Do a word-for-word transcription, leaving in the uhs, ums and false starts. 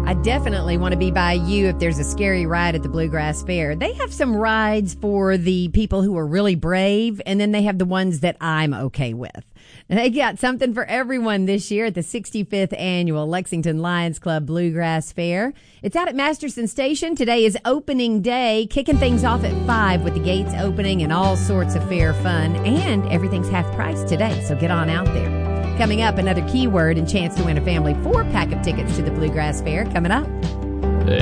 I definitely want to be by you if there's a scary ride at the Bluegrass Fair. They have some rides for the people who are really brave, and then they have the ones that I'm okay with. They got something for everyone this year at the sixty-fifth Annual Lexington Lions Club Bluegrass Fair. It's out at Masterson Station. Today is opening day, kicking things off at five with the gates opening and all sorts of fair fun. And everything's half price today, so get on out there. Coming up, another keyword and chance to win a family four-pack of tickets to the Bluegrass Fair coming up.